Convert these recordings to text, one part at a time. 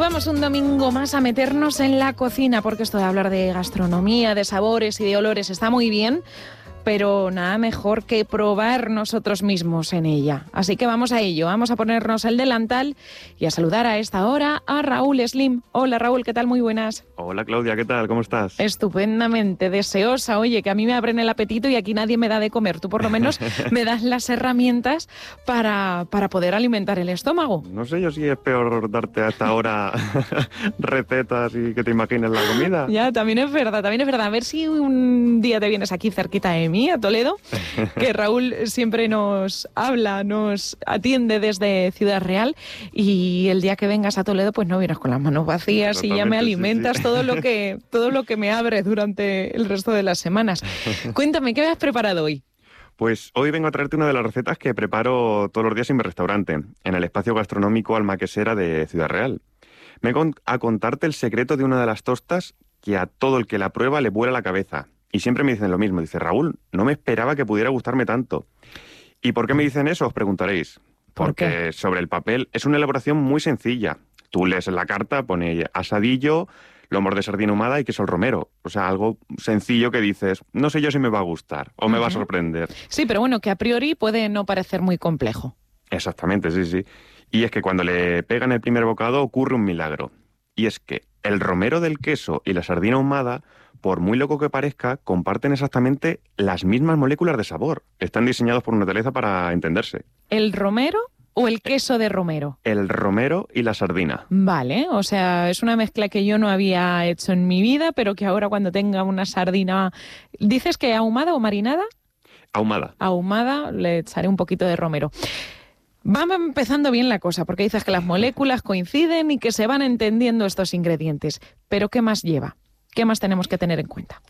Vamos un domingo más a meternos en la cocina, porque esto de hablar de gastronomía, de sabores y de olores está muy bien, pero nada mejor que probar nosotros mismos en ella. Así que vamos a ello, vamos a ponernos el delantal y a saludar a esta hora a Raúl Slim. Hola Raúl, ¿qué tal? Muy buenas. Hola Claudia, ¿qué tal? ¿Cómo estás? Estupendamente, deseosa. Oye, que a mí me abren el apetito y aquí nadie me da de comer. Tú por lo menos me das las herramientas para poder alimentar el estómago. No sé yo si es peor darte a esta hora recetas y que te imagines la comida. Ya, también es verdad, también es verdad. A ver si un día te vienes aquí cerquita de mí, a Toledo, que Raúl siempre nos habla, nos atiende desde Ciudad Real, y el día que vengas a Toledo pues no vienes con las manos vacías y ya me alimentas, sí. todo lo que me abre durante el resto de las semanas. Cuéntame, ¿qué me has preparado hoy? Pues hoy vengo a traerte una de las recetas que preparo todos los días en mi restaurante, en el espacio gastronómico Alma Quesera de Ciudad Real. Vengo a contarte el secreto de una de las tostas que a todo el que la prueba le vuela la cabeza. Y siempre me dicen lo mismo. Dice, Raúl, no me esperaba que pudiera gustarme tanto. ¿Y por qué me dicen eso? Os preguntaréis. Porque sobre el papel es una elaboración muy sencilla. Tú lees en la carta, pone asadillo, lomos de sardina ahumada y queso al romero. O sea, algo sencillo que dices, no sé yo si me va a gustar o me va a sorprender. Sí, pero bueno, que a priori puede no parecer muy complejo. Exactamente, sí, sí. Y es que cuando le pegan el primer bocado ocurre un milagro. Y es que el romero del queso y la sardina ahumada, por muy loco que parezca, comparten exactamente las mismas moléculas de sabor. Están diseñados por naturaleza para entenderse. ¿El romero o el queso de romero? El romero y la sardina. Vale, o sea, es una mezcla que yo no había hecho en mi vida, pero que ahora cuando tenga una sardina... ¿Dices que ahumada o marinada? Ahumada. Ahumada, le echaré un poquito de romero. Vamos empezando bien la cosa, porque dices que las moléculas coinciden y que se van entendiendo estos ingredientes. Pero ¿qué más lleva? ¿Qué más tenemos que tener en cuenta?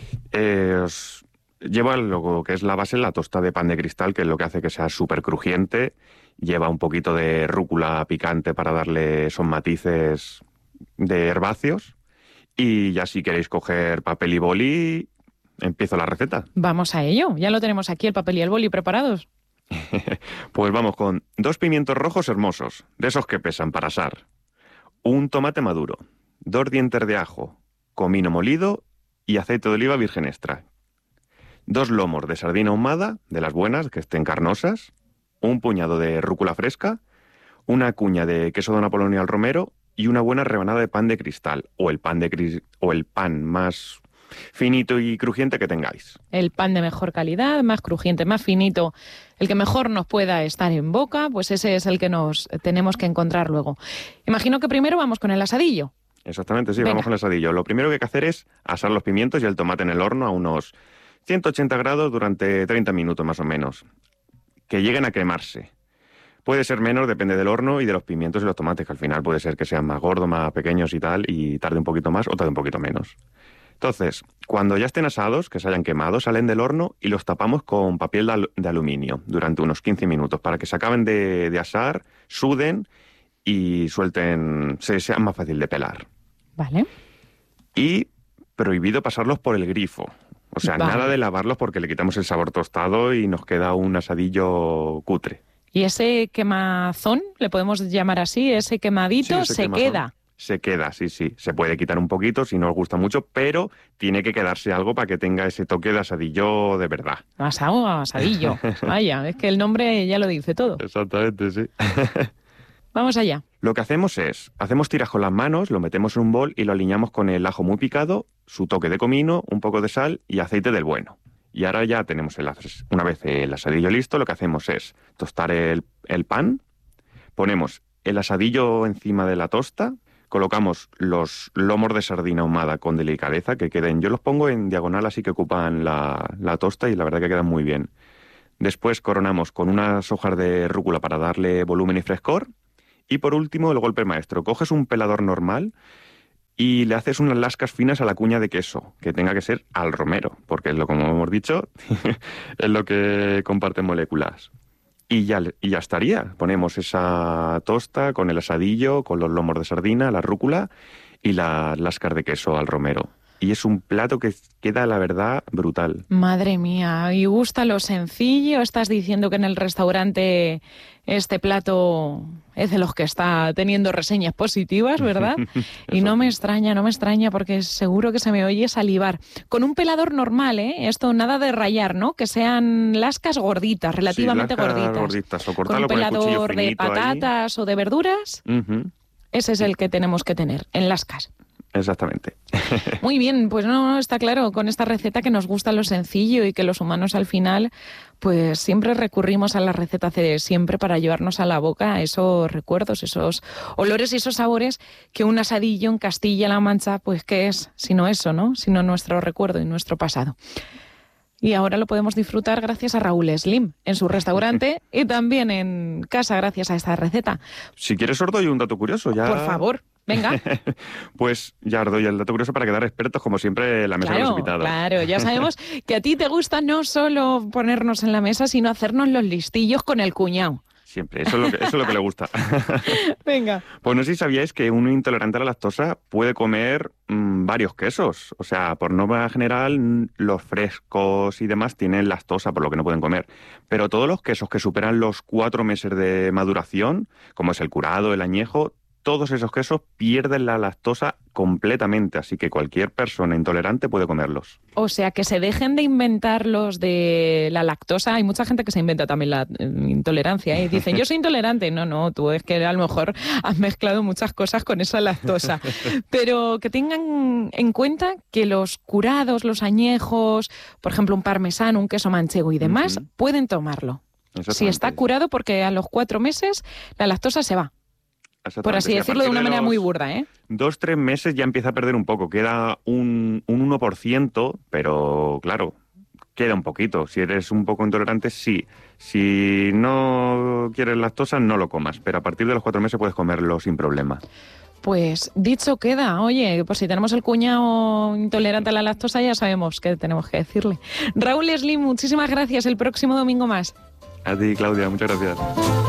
Lleva lo que es la base, la tosta de pan de cristal, que es lo que hace que sea súper crujiente. Lleva un poquito de rúcula picante para darle esos matices de herbáceos. Y ya si queréis coger papel y boli, empiezo la receta. Vamos a ello. Ya lo tenemos aquí, el papel y el boli preparados. Pues vamos con 2 pimientos rojos hermosos, de esos que pesan para asar. Un tomate maduro, 2 dientes de ajo, comino molido y aceite de oliva virgen extra. 2 lomos de sardina ahumada, de las buenas, que estén carnosas. Un puñado de rúcula fresca. Una cuña de queso Dona Polonia al romero y una buena rebanada de pan de cristal o el pan más finito y crujiente que tengáis. El pan de mejor calidad, más crujiente, más finito, el que mejor nos pueda estar en boca, pues ese es el que nos tenemos que encontrar luego. Imagino que primero vamos con el asadillo. Exactamente, sí, Venga. Vamos con el asadillo. Lo primero que hay que hacer es asar los pimientos y el tomate en el horno a unos 180 grados durante 30 minutos más o menos. Que lleguen a quemarse. Puede ser menos, depende del horno y de los pimientos y los tomates, que al final puede ser que sean más gordos, más pequeños y tal, y tarde un poquito más o tarde un poquito menos. Entonces, cuando ya estén asados, que se hayan quemado, salen del horno y los tapamos con papel de aluminio durante unos 15 minutos para que se acaben de asar, suden y suelten, sea más fácil de pelar. Vale. Y prohibido pasarlos por el grifo. O sea, Vale. Nada de lavarlos porque le quitamos el sabor tostado y nos queda un asadillo cutre. ¿Y ese quemazón, le podemos llamar así, ese quemadito, Sí, se queda? Se queda, sí. Se puede quitar un poquito si no os gusta mucho, pero tiene que quedarse algo para que tenga ese toque de asadillo de verdad. Asadillo. Vaya, es que el nombre ya lo dice todo. Exactamente, sí. Vamos allá. Lo que hacemos es, hacemos tiras con las manos, lo metemos en un bol y lo aliñamos con el ajo muy picado, su toque de comino, un poco de sal y aceite del bueno. Y ahora ya tenemos una vez el asadillo listo, lo que hacemos es tostar el pan, ponemos el asadillo encima de la tosta, colocamos los lomos de sardina ahumada con delicadeza, que queden, yo los pongo en diagonal así que ocupan la tosta y la verdad que quedan muy bien. Después coronamos con unas hojas de rúcula para darle volumen y frescor. Y por último, el golpe maestro. Coges un pelador normal y le haces unas lascas finas a la cuña de queso, que tenga que ser al romero, porque es como hemos dicho, es lo que comparte moléculas. Y ya estaría. Ponemos esa tosta con el asadillo, con los lomos de sardina, la rúcula y las lascas de queso al romero. y es un plato que queda, la verdad, brutal. Madre mía, ¿y gusta lo sencillo? Estás diciendo que en el restaurante este plato es de los que está teniendo reseñas positivas, ¿verdad? Y no me extraña, porque seguro que se me oye salivar. Con un pelador normal, ¿eh? Esto nada de rallar, ¿no? Que sean lascas gorditas, relativamente gorditas. O con un pelador de patatas o de verduras. Ese es el que tenemos que tener, en lascas. Exactamente. Muy bien, pues no, está claro, con esta receta que nos gusta lo sencillo y que los humanos al final, pues siempre recurrimos a las recetas de siempre para llevarnos a la boca esos recuerdos, esos olores y esos sabores que un asadillo en Castilla-La Mancha, pues ¿qué es? Sino eso, ¿no? Sino nuestro recuerdo y nuestro pasado. Y ahora lo podemos disfrutar gracias a Raúl Slim, en su restaurante y también en casa gracias a esta receta. Si quieres os doy un dato curioso. Ya... Por favor, venga. Pues ya os doy el dato curioso para quedar expertos, como siempre, en la mesa de los invitados. Claro, ya sabemos que a ti te gusta no solo ponernos en la mesa, sino hacernos los listillos con el cuñado. Siempre, eso es lo que le gusta. Venga. Pues no sé si sabíais que un intolerante a la lactosa puede comer varios quesos. O sea, por norma general, los frescos y demás tienen lactosa, por lo que no pueden comer. Pero todos los quesos que superan los 4 meses de maduración, como es el curado, el añejo, todos esos quesos pierden la lactosa completamente, así que cualquier persona intolerante puede comerlos. O sea, que se dejen de inventar los de la lactosa. Hay mucha gente que se inventa también la intolerancia, ¿eh? Y dicen, yo soy intolerante. No, tú es que a lo mejor has mezclado muchas cosas con esa lactosa. Pero que tengan en cuenta que los curados, los añejos, por ejemplo, un parmesano, un queso manchego y demás, pueden tomarlo. Si está curado, porque a los 4 meses la lactosa se va. Por así decirlo de una manera muy burda, ¿eh? 2-3 meses ya empieza a perder un poco, queda un 1%, pero claro, queda un poquito. Si eres un poco intolerante, sí. Si no quieres lactosa, no lo comas, pero a partir de los 4 meses puedes comerlo sin problema. Pues dicho queda, oye, pues si tenemos el cuñado intolerante a la lactosa ya sabemos qué tenemos que decirle. Raúl Slim, muchísimas gracias, el próximo domingo más. A ti, Claudia, muchas gracias.